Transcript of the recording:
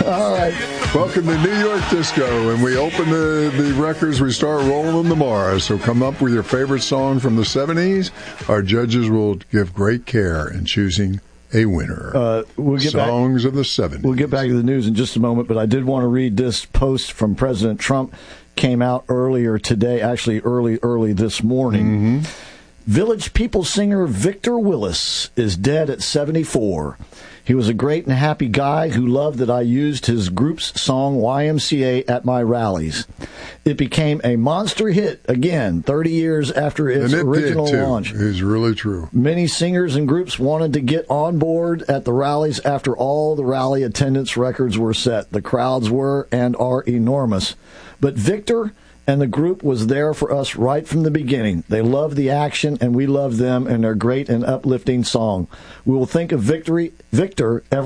All right. Welcome to New York Disco. When we open the records, we start rolling tomorrow. So come up with your favorite song from the 70s. Our judges will give great care in choosing a winner. We'll get Songs of the 70s. We'll get back to the news in just a moment, but I did want to read this post from President Trump. Came out earlier today, actually early this morning. Village People singer Victor Willis is dead at 74. He was a great and happy guy who loved that I used his group's song YMCA at my rallies. It became a monster hit again 30 years after its original launch. It's really true. Many singers and groups wanted to get on board at the rallies after all the rally attendance records were set. The crowds were and are enormous. But Victor and the group was there for us right from the beginning. They love the action, and we love them and their great and uplifting song. We will think of Victor every